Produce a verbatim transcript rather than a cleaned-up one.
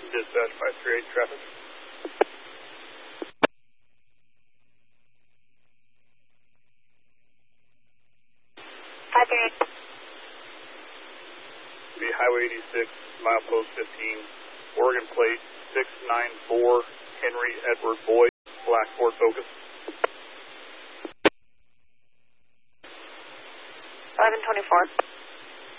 Dispatch five three eight traffic. five three eight. Be Highway eighty-six, milepost fifteen, Oregon plate six nine four, Henry Edward Boyd, black Ford Focus.